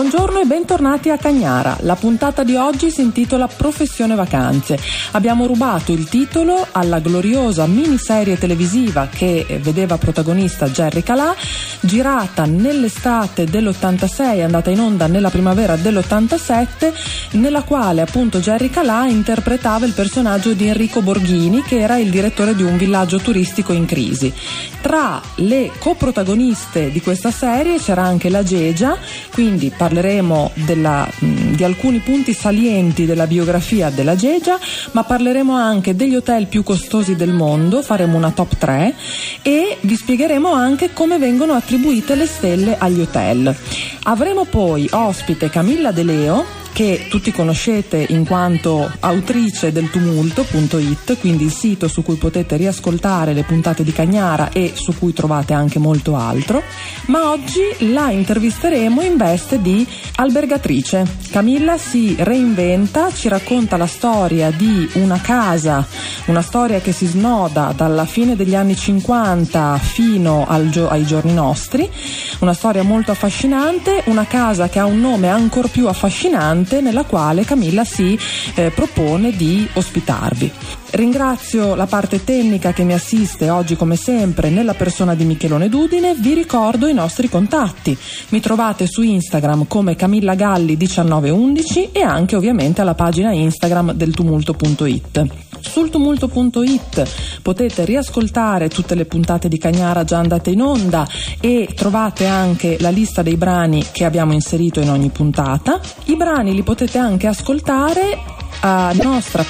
Buongiorno e bentornati a Cagnara. La puntata di oggi si intitola Professione Vacanze. Abbiamo rubato il titolo alla gloriosa miniserie televisiva che vedeva protagonista Jerry Calà, girata nell'estate dell'86, andata in onda nella primavera dell'87, nella quale appunto Jerry Calà interpretava il personaggio di Enrico Borghini, che era il direttore di un villaggio turistico in crisi. Tra le coprotagoniste di questa serie c'era anche la Gegia, quindi parleremo di alcuni punti salienti della biografia della Gegia, ma parleremo anche degli hotel più costosi del mondo, faremo una top 3 e vi spiegheremo anche come vengono attribuite le stelle agli hotel. Avremo poi ospite Camilla De Leo, che tutti conoscete in quanto autrice del tumulto.it, quindi il sito su cui potete riascoltare le puntate di Cagnara e su cui trovate anche molto altro, ma oggi la intervisteremo in veste di albergatrice. Camilla si reinventa, ci racconta la storia di una casa, una storia che si snoda dalla fine degli anni 50 fino ai giorni nostri, una storia molto affascinante, una casa che ha un nome ancor più affascinante, nella quale Camilla si propone di ospitarvi. Ringrazio la parte tecnica che mi assiste oggi come sempre nella persona di Michelone Dudine. Vi ricordo i nostri contatti: mi trovate su Instagram come Camilla Galli 1911 e anche ovviamente alla pagina Instagram del tumulto.it. Sul tumulto.it potete riascoltare tutte le puntate di Cagnara già andate in onda e trovate anche la lista dei brani che abbiamo inserito in ogni puntata. I brani li potete anche ascoltare a nostra